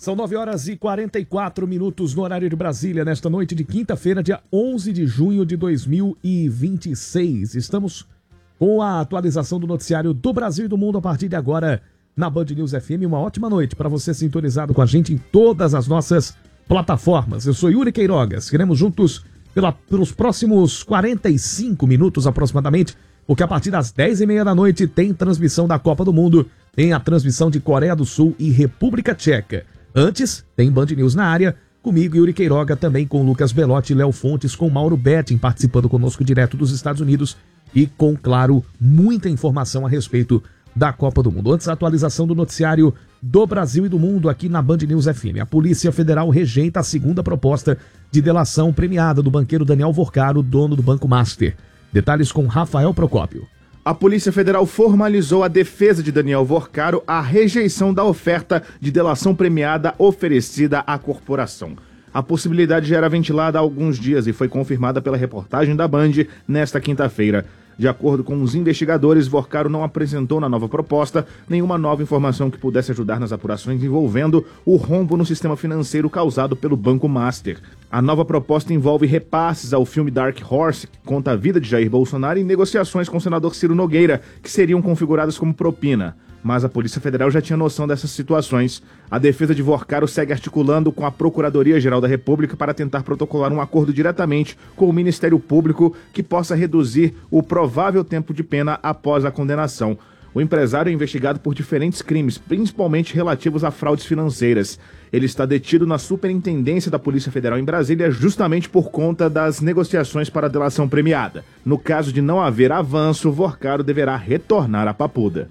São 9h44 no horário de Brasília, nesta noite de quinta-feira, dia 11 de junho de 2026. Estamos com a atualização do noticiário do Brasil e do mundo a partir de agora na Band News FM. Uma ótima noite para você sintonizado com a gente em todas as nossas plataformas. Eu sou Yuri Queiroga, seguiremos juntos pelos próximos 45 minutos aproximadamente, porque a partir das 10h30 da noite tem transmissão da Copa do Mundo, tem a transmissão de Coreia do Sul e República Tcheca. Antes, tem Band News na área, comigo, Yuri Queiroga, também com Lucas Belotti, Léo Fontes, com Mauro Betting participando conosco direto dos Estados Unidos e com, claro, muita informação a respeito da Copa do Mundo. Antes, a atualização do noticiário do Brasil e do mundo aqui na Band News FM. A Polícia Federal rejeita a segunda proposta de delação premiada do banqueiro Daniel Vorcaro, dono do Banco Master. Detalhes com Rafael Procópio. A Polícia Federal formalizou a defesa de Daniel Vorcaro à rejeição da oferta de delação premiada oferecida à corporação. A possibilidade já era ventilada há alguns dias e foi confirmada pela reportagem da Band nesta quinta-feira. De acordo com os investigadores, Vorcaro não apresentou na nova proposta nenhuma nova informação que pudesse ajudar nas apurações envolvendo o rombo no sistema financeiro causado pelo Banco Master. A nova proposta envolve repasses ao filme Dark Horse, que conta a vida de Jair Bolsonaro, e negociações com o senador Ciro Nogueira, que seriam configuradas como propina. Mas a Polícia Federal já tinha noção dessas situações. A defesa de Vorcaro segue articulando com a Procuradoria-Geral da República para tentar protocolar um acordo diretamente com o Ministério Público que possa reduzir o provável tempo de pena após a condenação. O empresário é investigado por diferentes crimes, principalmente relativos a fraudes financeiras. Ele está detido na Superintendência da Polícia Federal em Brasília justamente por conta das negociações para a delação premiada. No caso de não haver avanço, Vorcaro deverá retornar à Papuda.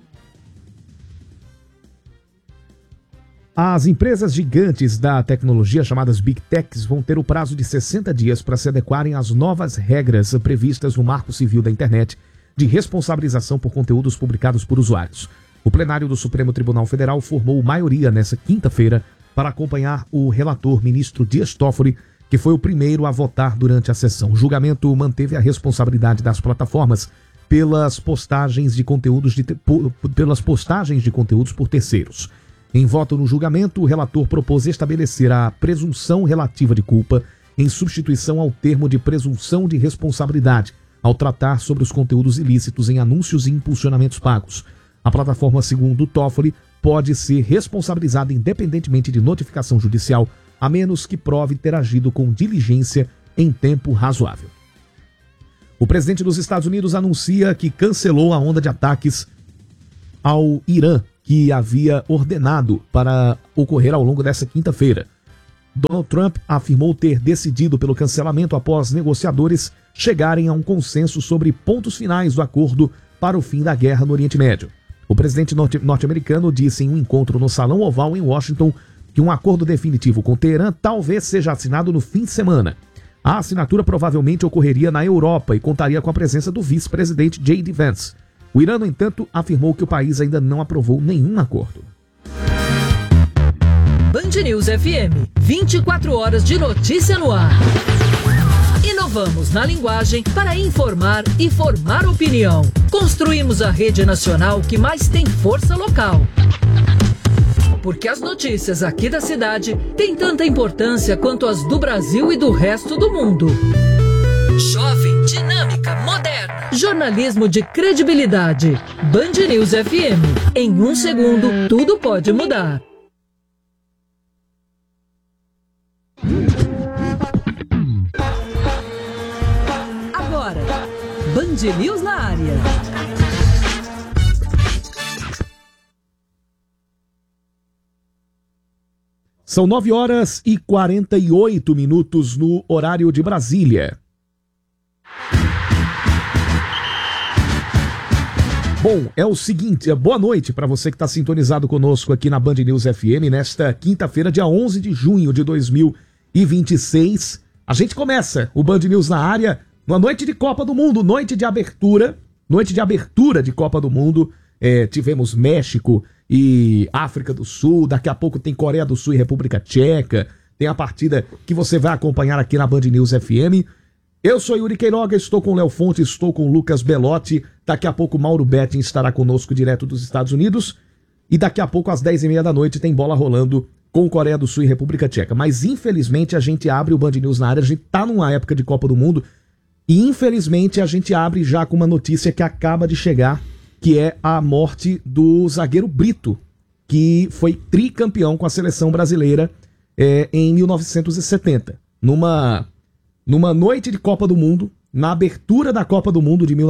As empresas gigantes da tecnologia, chamadas Big Techs, vão ter o prazo de 60 dias para se adequarem às novas regras previstas no Marco Civil da Internet de responsabilização por conteúdos publicados por usuários. O plenário do Supremo Tribunal Federal formou maioria nesta quinta-feira para acompanhar o relator ministro Dias Toffoli, que foi o primeiro a votar durante a sessão. O julgamento manteve a responsabilidade das plataformas pelas postagens de conteúdos por terceiros. Em voto no julgamento, o relator propôs estabelecer a presunção relativa de culpa em substituição ao termo de presunção de responsabilidade, ao tratar sobre os conteúdos ilícitos em anúncios e impulsionamentos pagos. A plataforma, segundo Toffoli, pode ser responsabilizada independentemente de notificação judicial, a menos que prove ter agido com diligência em tempo razoável. O presidente dos Estados Unidos anuncia que cancelou a onda de ataques ao Irã, que havia ordenado para ocorrer ao longo dessa quinta-feira. Donald Trump afirmou ter decidido pelo cancelamento após negociadores chegarem a um consenso sobre pontos finais do acordo para o fim da guerra no Oriente Médio. O presidente norte-americano disse em um encontro no Salão Oval em Washington que um acordo definitivo com Teherã talvez seja assinado no fim de semana. A assinatura provavelmente ocorreria na Europa e contaria com a presença do vice-presidente J.D. Vance. O Irã, no entanto, afirmou que o país ainda não aprovou nenhum acordo. Band News FM, 24 horas de notícia no ar. Inovamos na linguagem para informar e formar opinião. Construímos a rede nacional que mais tem força local. Porque as notícias aqui da cidade têm tanta importância quanto as do Brasil e do resto do mundo. Jovem, dinâmica, moderna. Jornalismo de credibilidade. Band News FM. Em um segundo, tudo pode mudar. Agora, Band News na área. São 9h48 no horário de Brasília. Bom, é o seguinte, boa noite para você que está sintonizado conosco aqui na Band News FM nesta quinta-feira, dia 11 de junho de 2026. A gente começa o Band News na área, numa noite de Copa do Mundo, noite de abertura de Copa do Mundo. Tivemos México e África do Sul, daqui a pouco tem Coreia do Sul e República Tcheca, tem a partida que você vai acompanhar aqui na Band News FM. Eu sou Yuri Queiroga, estou com o Léo Fontes, estou com o Lucas Belotti, daqui a pouco Mauro Betting estará conosco direto dos Estados Unidos, e daqui a pouco às 10h30 da noite tem bola rolando com Coreia do Sul e República Tcheca. Mas infelizmente a gente abre o Band News na área, a gente tá numa época de Copa do Mundo e infelizmente a gente abre já com uma notícia que acaba de chegar, que é a morte do zagueiro Brito, que foi tricampeão com a seleção brasileira em 1970. Numa noite de Copa do Mundo, na abertura da Copa do Mundo de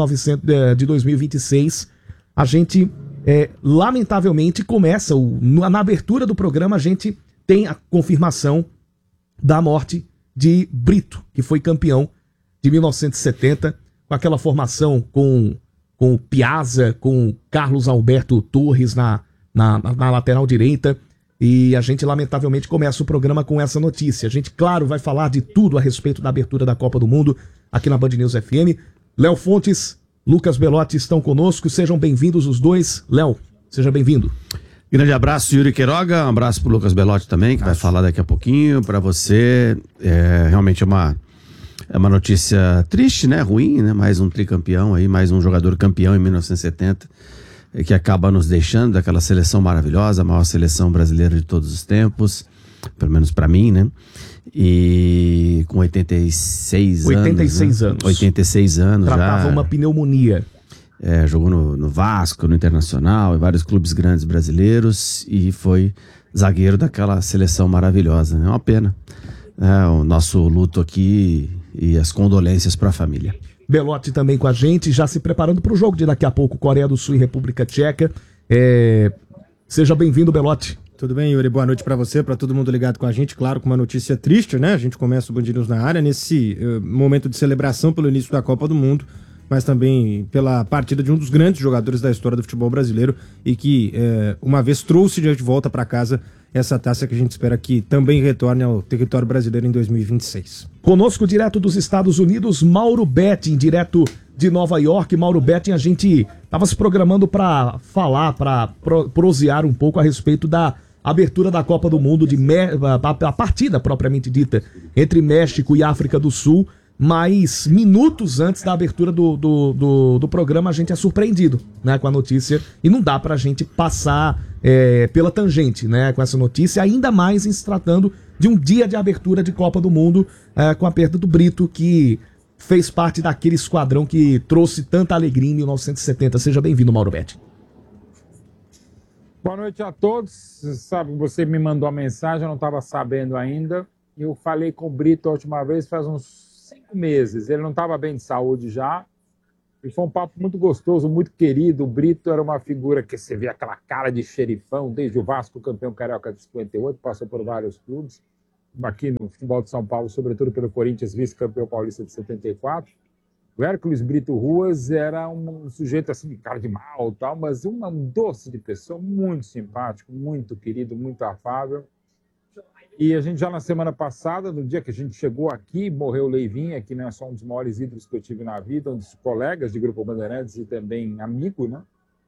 2026, a gente, lamentavelmente, começa, na abertura do programa, a gente tem a confirmação da morte de Brito, que foi campeão de 1970, com aquela formação com Piazza, com Carlos Alberto Torres na lateral direita. E a gente, lamentavelmente, começa o programa com essa notícia. A gente, claro, vai falar de tudo a respeito da abertura da Copa do Mundo aqui na Band News FM. Léo Fontes, Lucas Belotti estão conosco. Sejam bem-vindos os dois. Léo, seja bem-vindo. Grande abraço, Yuri Queiroga. Um abraço pro Lucas Belotti também, que vai falar daqui a pouquinho. Para você, realmente é uma notícia triste, né? Ruim, né? Mais um tricampeão aí, mais um jogador campeão em 1970. Que acaba nos deixando daquela seleção maravilhosa, a maior seleção brasileira de todos os tempos, pelo menos para mim, né? E com 86 anos. 86 anos já. Tratava uma pneumonia. Jogou no Vasco, no Internacional, em vários clubes grandes brasileiros e foi zagueiro daquela seleção maravilhosa. É uma pena. O nosso luto aqui e as condolências para a família. Belotti também com a gente, já se preparando para o jogo de daqui a pouco, Coreia do Sul e República Tcheca. Seja bem-vindo, Belotti. Tudo bem, Yuri? Boa noite para você, para todo mundo ligado com a gente. Claro, com uma notícia triste, né? A gente começa o Band News na área nesse momento de celebração pelo início da Copa do Mundo, mas também pela partida de um dos grandes jogadores da história do futebol brasileiro e que, uma vez, trouxe de volta para casa essa taça que a gente espera que também retorne ao território brasileiro em 2026. Conosco, direto dos Estados Unidos, Mauro Betting, direto de Nova York. Mauro Betting, a gente estava se programando para falar, para prosear um pouco a respeito da abertura da Copa do Mundo, a partida propriamente dita entre México e África do Sul, mas minutos antes da abertura do programa a gente é surpreendido, né, com a notícia e não dá pra gente passar pela tangente, né, com essa notícia, ainda mais em se tratando de um dia de abertura de Copa do Mundo, com a perda do Brito, que fez parte daquele esquadrão que trouxe tanta alegria em 1970. Seja bem-vindo, Mauro Betti. Boa noite a todos. Sabe, você me mandou a mensagem, eu não estava sabendo ainda. Eu falei com o Brito a última vez faz uns 5 meses. Ele não estava bem de saúde já. E foi um papo muito gostoso, muito querido. O Brito era uma figura que você vê aquela cara de xerifão, desde o Vasco, campeão carioca de 58, passou por vários clubes. Aqui no futebol de São Paulo, sobretudo pelo Corinthians, vice-campeão paulista de 74. O Hércules Brito Ruas era um sujeito assim, de cara de mal, tal, mas um doce de pessoa, muito simpático, muito querido, muito afável. E a gente já na semana passada, no dia que a gente chegou aqui, morreu o Leivinha, que não é só um dos maiores ídolos que eu tive na vida, um dos colegas de Grupo Bandeirantes e também amigo, né?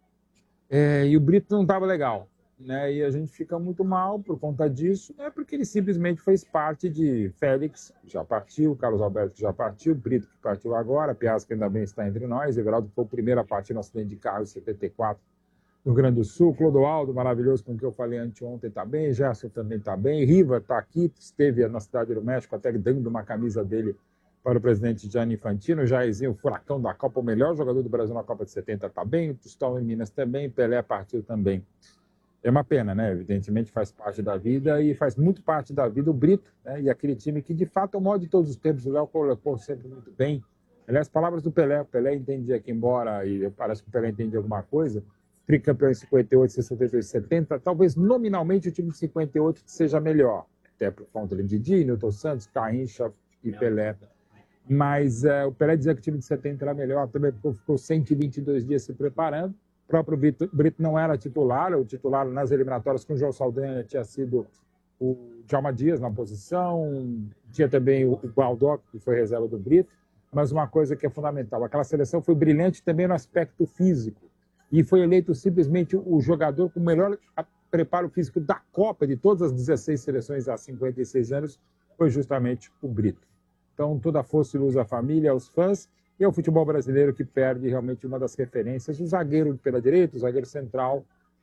E o Brito não estava legal, né? E a gente fica muito mal por conta disso, né? Porque ele simplesmente fez parte de Félix, que já partiu, Carlos Alberto, que já partiu, Brito, que partiu agora, Piazza, que ainda bem está entre nós, Everaldo, que foi o primeiro a partir no acidente de carro em 74, no Rio Grande do Sul, Clodoaldo, maravilhoso, com o que eu falei anteontem, está bem, Gerson também está bem, Riva está aqui, esteve na Cidade do México, até dando uma camisa dele para o presidente Gianni Infantino, Jairzinho, o furacão da Copa, o melhor jogador do Brasil na Copa de 70 está bem, o Tostão em Minas também, Pelé partiu também. É uma pena, né? Evidentemente faz parte da vida e faz muito parte da vida o Brito, né? E aquele time que de fato é o maior de todos os tempos, o Léo colocou sempre muito bem. Aliás, palavras do Pelé, o Pelé entendia que embora, e parece que o Pelé entende alguma coisa, tricampeão em 58, 68, 70, talvez nominalmente o time de 58 seja melhor, até por conta de Didi, Newton Santos, Garrincha e Pelé. Mas o Pelé dizia que o time de 70 era melhor, também ficou 122 dias se preparando. O próprio Brito não era titular, o titular nas eliminatórias com o João Saldanha tinha sido o Djalma Dias na posição, tinha também o Baldock, que foi reserva do Brito, mas uma coisa que é fundamental, aquela seleção foi brilhante também no aspecto físico, e foi eleito simplesmente o jogador com o melhor preparo físico da Copa, de todas as 16 seleções há 56 anos, foi justamente o Brito. Então, toda a força e luz à família, aos fãs, e é o futebol brasileiro que perde realmente uma das referências. O zagueiro pela direita, o zagueiro central,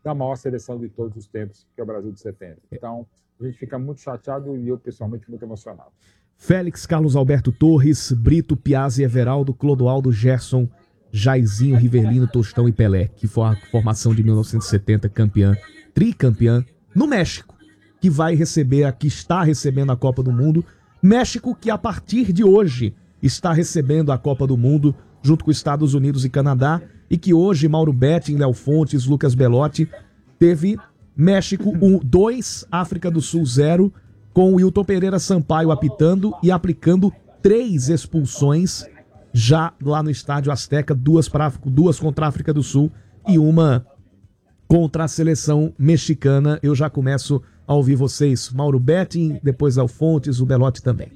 da maior seleção de todos os tempos, que é o Brasil de 70. Então, a gente fica muito chateado e eu, pessoalmente, muito emocionado. Félix, Carlos Alberto Torres, Brito, Piazzi, Everaldo, Clodoaldo, Gerson, Jairzinho, Rivelino, Tostão e Pelé, que foi a formação de 1970, campeã, tricampeã, no México, que vai receber, que está recebendo a Copa do Mundo. México que a partir de hoje está recebendo a Copa do Mundo junto com Estados Unidos e Canadá, e que hoje Mauro Betting, Léo Fontes, Lucas Belotti, teve México 2, África do Sul 0, com o Wilton Pereira Sampaio apitando e aplicando 3 expulsões já lá no Estádio Azteca, 2 contra a África do Sul e uma contra a seleção mexicana. Eu já começo a ouvir vocês, Mauro Betting, depois Léo Fontes, o Belotti também.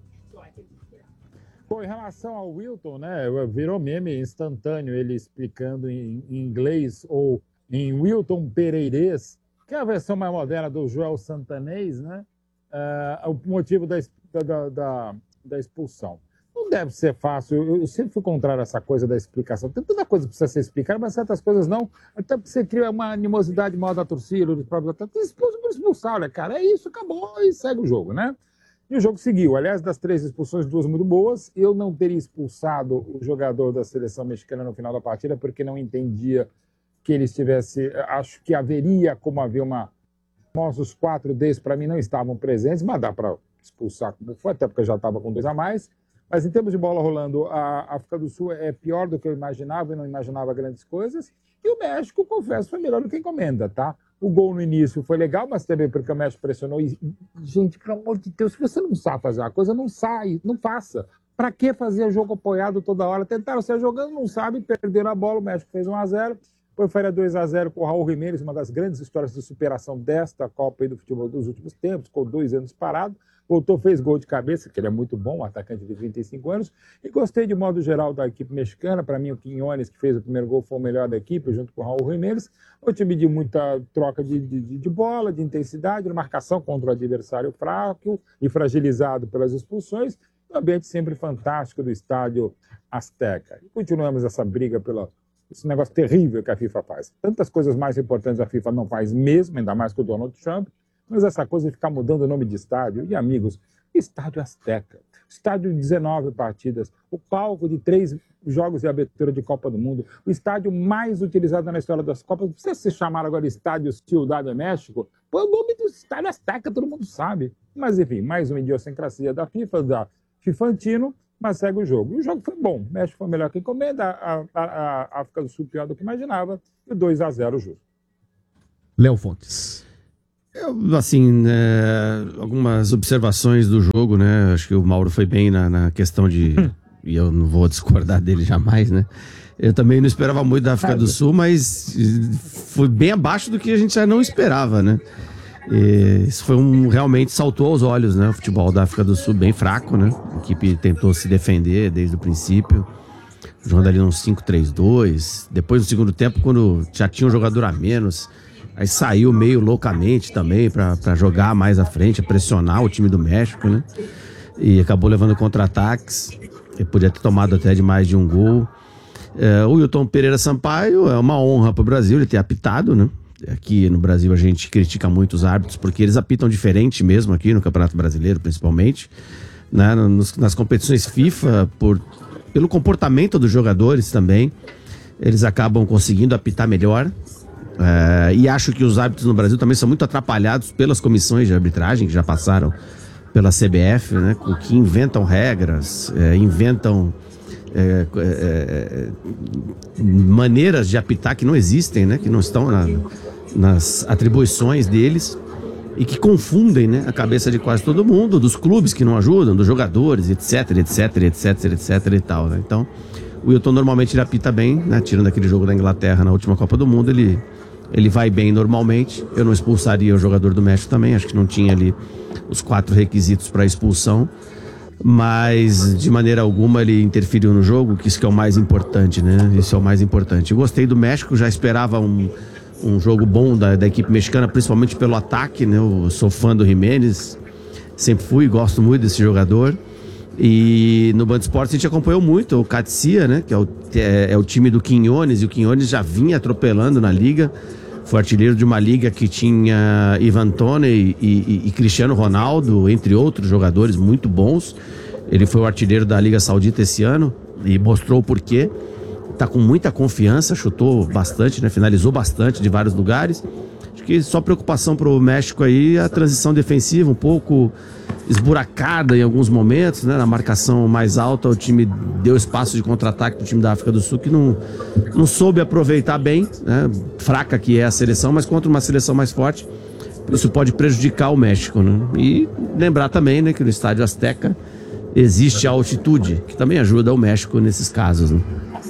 Bom, em relação ao Wilton, né, virou meme instantâneo ele explicando em inglês ou em Wilton Pereirês, que é a versão mais moderna do Joel Santanês, né, o motivo da expulsão. Não deve ser fácil, eu sempre fui contrário a essa coisa da explicação. Tem tanta coisa que precisa ser explicada, mas certas coisas não, até porque você cria uma animosidade maior da torcida, dos próprios atletas, expulsar, né, cara? É isso, acabou e segue o jogo, né? E o jogo seguiu. Aliás, das 3 expulsões, 2 muito boas. Eu não teria expulsado o jogador da seleção mexicana no final da partida, porque não entendia que ele estivesse... Acho que haveria como haver uma... Os 4 desses, para mim, não estavam presentes, mas dá para expulsar como foi, até porque já estava com 2 a mais. Mas em termos de bola rolando, a África do Sul é pior do que eu imaginava, e não imaginava grandes coisas. E o México, confesso, foi melhor do que encomenda, tá? O gol no início foi legal, mas também porque o México pressionou. E, gente, pelo amor de Deus, se você não sabe fazer uma coisa, não sai, não faça. Para que fazer jogo apoiado toda hora? Tentaram sair jogando, não sabe, perderam a bola, o México fez 1-0. Depois faria 2-0 com o Raul Jiménez, uma das grandes histórias de superação desta Copa e do futebol dos últimos tempos, ficou 2 anos parado, voltou, fez gol de cabeça, que ele é muito bom, um atacante de 35 anos, e gostei de modo geral da equipe mexicana. Para mim o Quiñones, que fez o primeiro gol, foi o melhor da equipe, junto com o Raul Jiménez. Um time de muita troca de bola, de intensidade, de marcação contra o adversário fraco e fragilizado pelas expulsões, um ambiente sempre fantástico do Estádio Azteca. E continuamos essa briga pela... Esse negócio terrível que a FIFA faz. Tantas coisas mais importantes a FIFA não faz mesmo, ainda mais com o Donald Trump, mas essa coisa de ficar mudando o nome de estádio. E, amigos, Estádio Azteca, estádio de 19 partidas, o palco de 3 jogos de abertura de Copa do Mundo, o estádio mais utilizado na história das Copas. Não precisa se chamar agora Estádio Ciudad de México, pô, o nome do Estádio Azteca todo mundo sabe. Mas, enfim, mais uma idiosincrasia da FIFA, da Fifantino, mas segue o jogo. E o jogo foi bom. O México foi melhor que encomenda, a África do Sul pior do que imaginava, e 2-0 justo. Léo Fontes. Assim, algumas observações do jogo, né? Acho que o Mauro foi bem na questão de... E eu não vou discordar dele jamais, né? Eu também não esperava muito da África do Sul, mas foi bem abaixo do que a gente já não esperava, né? Isso foi realmente saltou aos olhos, né? O futebol da África do Sul bem fraco, né? A equipe tentou se defender desde o princípio, jogando ali num 5-3-2. Depois, no segundo tempo, quando já tinha um jogador a menos, aí saiu meio loucamente também para jogar mais à frente, pressionar o time do México, né? E acabou levando contra-ataques. Ele podia ter tomado até de mais de um gol. O Wilton Pereira Sampaio, é uma honra para o Brasil ele ter apitado, né? Aqui no Brasil a gente critica muito os árbitros porque eles apitam diferente mesmo aqui no Campeonato Brasileiro, principalmente, né? Nas competições FIFA, pelo comportamento dos jogadores também, eles acabam conseguindo apitar melhor. E acho que os árbitros no Brasil também são muito atrapalhados pelas comissões de arbitragem que já passaram pela CBF, né? Que inventam regras, inventam maneiras de apitar que não existem, né? Que não estão nas atribuições deles e que confundem, né, a cabeça de quase todo mundo, dos clubes que não ajudam, dos jogadores, etc e tal, né? Então, o Wilton normalmente ele apita bem, né? Tirando aquele jogo da Inglaterra na última Copa do Mundo, ele vai bem normalmente. Eu não expulsaria o jogador do México também, acho que não tinha ali os 4 requisitos para expulsão, mas de maneira alguma ele interferiu no jogo, que isso que é o mais importante, né? Isso é o mais importante. Eu gostei do México, já esperava um jogo bom da equipe mexicana, principalmente pelo ataque, né? Eu sou fã do Jiménez, sempre fui, gosto muito desse jogador. E no Band Esportes a gente acompanhou muito o Catia, né? Que é o time do Quiñones, e o Quiñones já vinha atropelando na liga, Foi artilheiro de uma liga que tinha Ivan Toney e Cristiano Ronaldo, entre outros jogadores muito bons. Ele foi o artilheiro da Liga Saudita esse ano e mostrou o porquê. Tá com muita confiança, chutou bastante, né? Finalizou bastante de vários lugares. Acho que só preocupação pro México aí a transição defensiva, um pouco esburacada em alguns momentos, né? Na marcação mais alta, o time deu espaço de contra-ataque pro time da África do Sul, que não soube aproveitar bem, né? Fraca que é a seleção, mas contra uma seleção mais forte, isso pode prejudicar o México, né? E lembrar também, né, que no Estádio Azteca existe a altitude, que também ajuda o México nesses casos, né?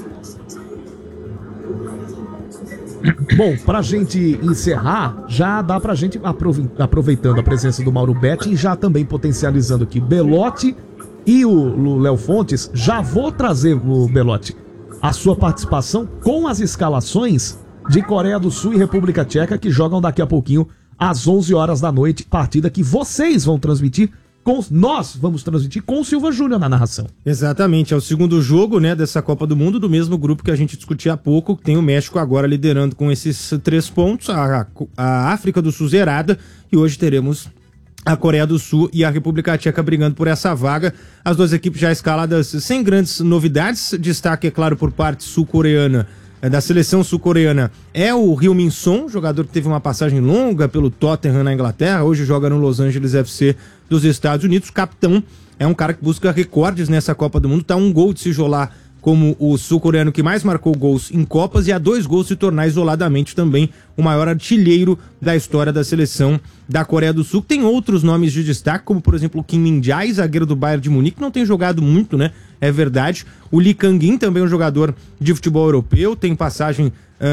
Bom, pra gente encerrar, já dá pra gente, aproveitando a presença do Mauro Betting, já também potencializando aqui Belotti e o Léo Fontes, já vou trazer, o Belotti, a sua participação com as escalações de Coreia do Sul e República Tcheca, que jogam daqui a pouquinho às 11 horas da noite, partida que vocês vão transmitir. Nós vamos transmitir com o Silva Júnior na narração. Exatamente, é o segundo jogo, né, dessa Copa do Mundo, do mesmo grupo que a gente discutia há pouco. Tem o México agora liderando com esses 3 pontos, a África do Sul zerada, e hoje teremos a Coreia do Sul e a República Tcheca brigando por essa vaga. As duas equipes já escaladas sem grandes novidades. Destaque, é claro, por parte sul-coreana, da seleção sul-coreana, é o Heung-min Son, jogador que teve uma passagem longa pelo Tottenham na Inglaterra, hoje joga no Los Angeles FC dos Estados Unidos. Capitão, é um cara que busca recordes nessa Copa do Mundo, tá um gol de se isolar como o sul-coreano que mais marcou gols em Copas e a 2 gols de se tornar isoladamente também o maior artilheiro da história da seleção da Coreia do Sul. Tem outros nomes de destaque, como por exemplo o Kim Min-jae, zagueiro do Bayern de Munique, não tem jogado muito, né? É verdade. O Lee Kang-in, também um jogador de futebol europeu, tem passagem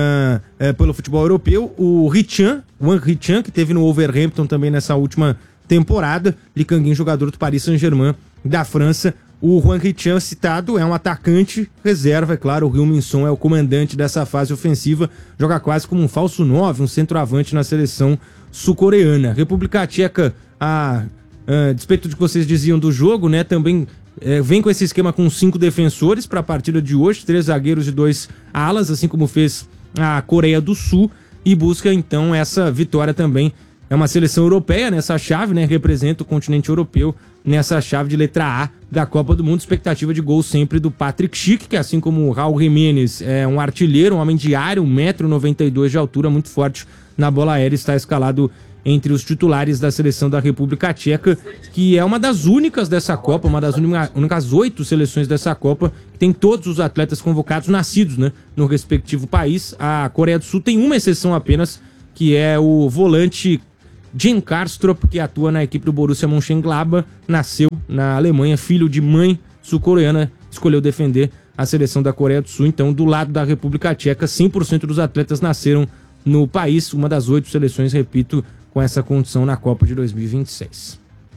pelo futebol europeu. O Wang Hee-chan, que teve no Wolverhampton também nessa última temporada. Lee Kang-in, jogador do Paris Saint-Germain da França. O Wang Hee-chan, citado, é um atacante reserva, é claro. O Heung-min Son é o comandante dessa fase ofensiva, joga quase como um falso 9, um centroavante na seleção sul-coreana. República Tcheca, a despeito do que vocês diziam do jogo, né, também vem com esse esquema com 5 defensores para a partida de hoje, 3 zagueiros e 2 alas, assim como fez a Coreia do Sul, e busca então essa vitória também. É uma seleção europeia nessa chave, né? Representa o continente europeu nessa chave de letra A da Copa do Mundo. Expectativa de gol sempre do Patrick Schick, que assim como o Raul Jiménez é um artilheiro, um homem de área, 1,92 m de altura, muito forte na bola aérea, está escalado entre os titulares da seleção da República Tcheca, que é uma das únicas dessa Copa, uma das únicas 8 seleções dessa Copa, que tem todos os atletas convocados nascidos, né, no respectivo país. A Coreia do Sul tem uma exceção apenas, que é o volante Jim Karstrup, que atua na equipe do Borussia Mönchengladbach, nasceu na Alemanha, filho de mãe sul-coreana, escolheu defender a seleção da Coreia do Sul. Então, do lado da República Tcheca, 100% dos atletas nasceram no país, uma das 8 seleções, repito, com essa condição na Copa de 2026.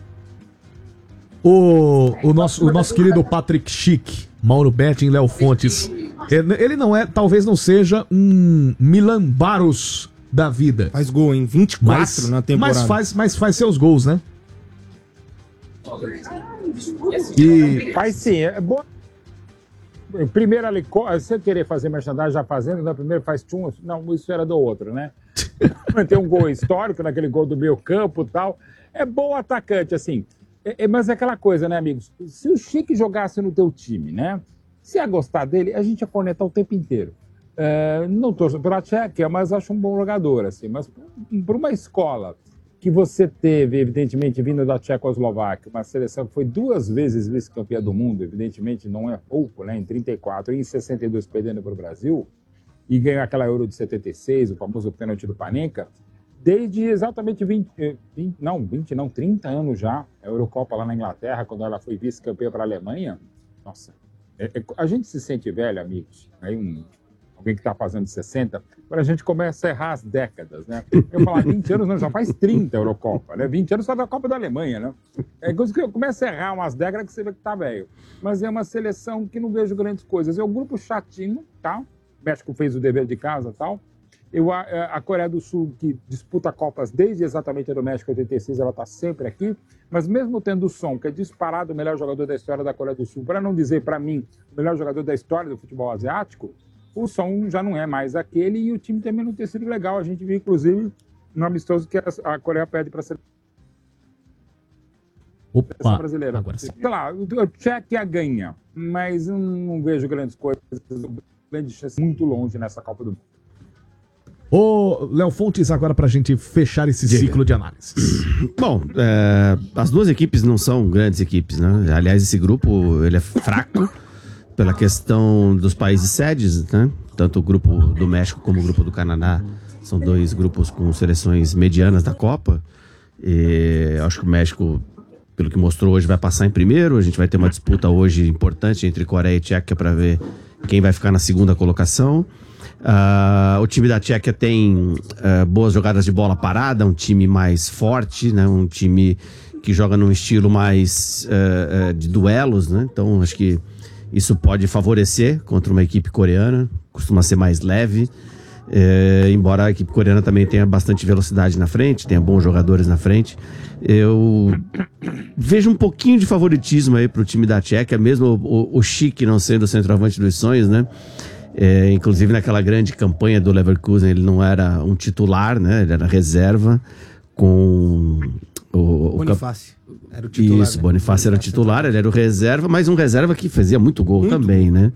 O nosso querido Patrick Schick, Mauro Betting, Léo Fontes, ele não é, talvez não seja um Milan Baros da vida. Faz gol em 24 na temporada. Mas faz seus gols, né? E faz sim, é bom. Primeiro ali, você querer fazer merchandising já fazendo, né? Primeiro faz tchum, não, isso era do outro, né? Tem um gol histórico, naquele gol do meio campo e tal. É bom atacante, assim. Mas é aquela coisa, né, amigos? Se o Chique jogasse no teu time, né? Se ia gostar dele, a gente ia cornetar o tempo inteiro. Não torço pela Tchequia, mas acho um bom jogador, assim. Mas por uma escola que você teve, evidentemente, vindo da Tchecoslováquia, uma seleção que foi 2 vezes vice-campeã do mundo, evidentemente não é pouco, né? Em 34 e em 62 perdendo para o Brasil, e ganhou aquela Euro de 76, o famoso pênalti do Panenka, desde exatamente 30 anos já, a Eurocopa lá na Inglaterra, quando ela foi vice-campeã para a Alemanha. Nossa, a gente se sente velho, amigos, aí alguém que está fazendo 60, para a gente começa a errar as décadas, né? Eu falar 20 anos, não, já faz 30 a Eurocopa, né? 20 anos só da Copa da Alemanha, né? É coisa que eu começo a errar umas décadas que você vê que tá velho. Mas é uma seleção que não vejo grandes coisas. É um grupo chatinho, tá? O México fez o dever de casa e tal. A Coreia do Sul, que disputa Copas desde exatamente a do México 86, ela está sempre aqui. Mas mesmo tendo o Son, que é disparado o melhor jogador da história da Coreia do Sul, para não dizer, para mim, o melhor jogador da história do futebol asiático, o som já não é mais aquele e o time também não tem sido legal. A gente viu, inclusive, no amistoso que a Coreia pede para a seleção brasileira. Agora sim. Sei lá, o Tchequia ganha, mas eu não vejo grandes coisas, grande chance muito longe nessa Copa do Mundo. Ô, Léo Fontes, agora pra gente fechar esse ciclo de análise. Bom, as duas equipes não são grandes equipes, né? Aliás, esse grupo ele é fraco pela questão dos países sedes, né? Tanto o grupo do México como o grupo do Canadá são dois grupos com seleções medianas da Copa. E acho que o México, pelo que mostrou hoje, vai passar em primeiro. A gente vai ter uma disputa hoje importante entre Coreia e Tchequia para ver quem vai ficar na segunda colocação. O time da Tchequia tem boas jogadas de bola parada, um time mais forte, né? Um time que joga num estilo mais de duelos, né? Então acho que isso pode favorecer contra uma equipe coreana, costuma ser mais leve, embora a equipe coreana também tenha bastante velocidade na frente, tenha bons jogadores na frente. Eu vejo um pouquinho de favoritismo aí pro time da Tchequia, mesmo o Schick não sendo o centroavante dos sonhos, né? Inclusive naquela grande campanha do Leverkusen ele não era um titular, né? Ele era reserva com o Bonifácio era o titular. Isso, Bonifácio era o titular, ele era o reserva, mas um reserva que fazia muito gol também, né?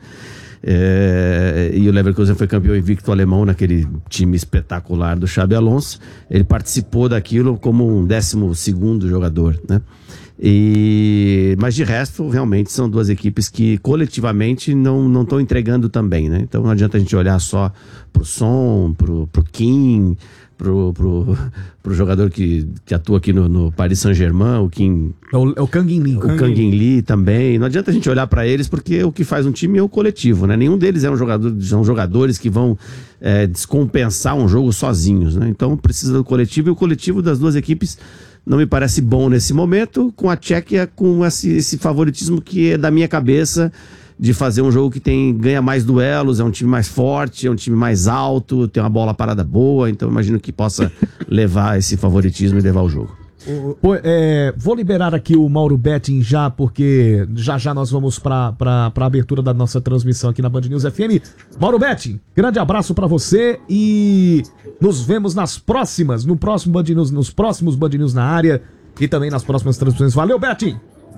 E o Leverkusen foi campeão invicto alemão naquele time espetacular do Xabi Alonso. Ele participou daquilo como um 12º jogador, né? Mas de resto, realmente são duas equipes que coletivamente não estão entregando também, né? Então não adianta a gente olhar só pro Son, pro Kim, pro jogador que atua aqui no Paris Saint-Germain, o Kim. É o Kang In Lee. O Kang In Lee também. Não adianta a gente olhar para eles, porque o que faz um time é o coletivo, né? Nenhum deles são jogadores que vão descompensar um jogo sozinhos, né? Então precisa do coletivo, e o coletivo das duas equipes não me parece bom nesse momento, com a Tchequia com esse favoritismo que é da minha cabeça, de fazer um jogo que ganha mais duelos, é um time mais forte, é um time mais alto, tem uma bola parada boa, então imagino que possa levar esse favoritismo e levar o jogo. Vou liberar aqui o Mauro Betting já, porque já nós vamos para a abertura da nossa transmissão aqui na Band News FM. Mauro Betting, grande abraço para você e nos vemos nos próximos Band News na área e também nas próximas transmissões. Valeu, Betting!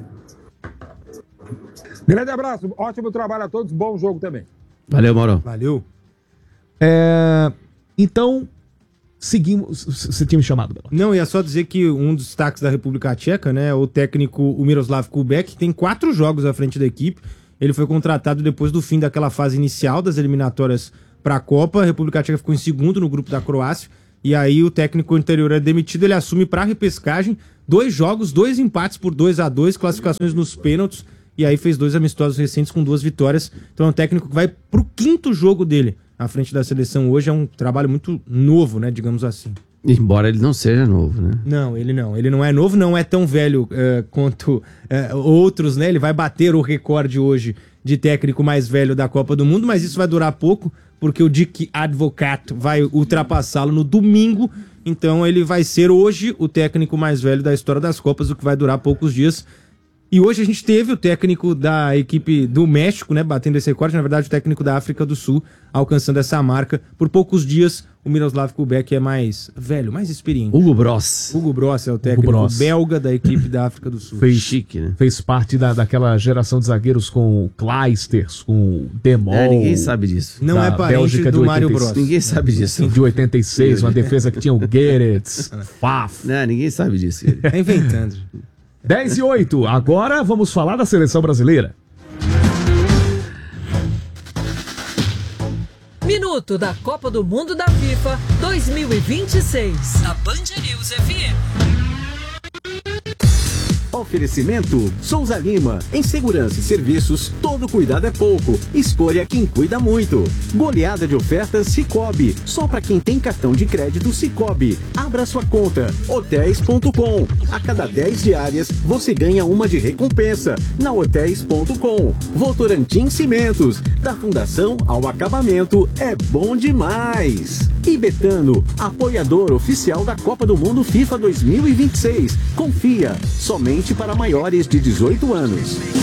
Grande abraço, ótimo trabalho a todos, bom jogo também. Valeu, Mauro. Valeu. Então, seguimos. Você tinha me chamado, Belo? Não, ia só dizer que um dos destaques da República Tcheca, né, o técnico o Miroslav Kubek, tem 4 jogos à frente da equipe. Ele foi contratado depois do fim daquela fase inicial das eliminatórias para a Copa. A República Tcheca ficou em segundo no grupo da Croácia. E aí o técnico anterior é demitido, ele assume para a repescagem. 2 jogos, 2 empates por 2-2, classificações nos pênaltis. E aí fez 2 amistosos recentes com 2 vitórias. Então é um técnico que vai pro 5º jogo dele à frente da seleção hoje. É um trabalho muito novo, né, digamos assim. Embora ele não seja novo, né? Não, ele não é novo, não é tão velho quanto outros, né? Ele vai bater o recorde hoje de técnico mais velho da Copa do Mundo, mas isso vai durar pouco, porque o Dick Advocat vai ultrapassá-lo no domingo. Então ele vai ser hoje o técnico mais velho da história das Copas, o que vai durar poucos dias. E hoje a gente teve o técnico da equipe do México, né, batendo esse recorde, na verdade o técnico da África do Sul alcançando essa marca. Por poucos dias, o Miroslav Kubek é mais velho, mais experiente. Hugo Bross É o técnico belga da equipe da África do Sul. Chique, né? Fez parte daquela geração de zagueiros com o Kleisters, com o Demol. Ninguém sabe disso. Não é parente Bélgica do Mário Bros. Ninguém sabe disso. De 86, uma defesa que tinha o Gerets, Faf. Não, ninguém sabe disso. Tá inventando. 10:08, agora vamos falar da seleção brasileira. Minuto da Copa do Mundo da FIFA 2026. Na Band News FM. Oferecimento Souza Lima. Em segurança e serviços, todo cuidado é pouco. Escolha quem cuida muito. Goleada de ofertas Sicoob. Só para quem tem cartão de crédito Sicoob. Abra sua conta. Hotéis.com. A cada 10 diárias, você ganha uma de recompensa. Na Hotéis.com. Votorantim Cimentos. Da fundação ao acabamento, é bom demais. E Betano, apoiador oficial da Copa do Mundo FIFA 2026. Confia, somente para maiores de 18 anos.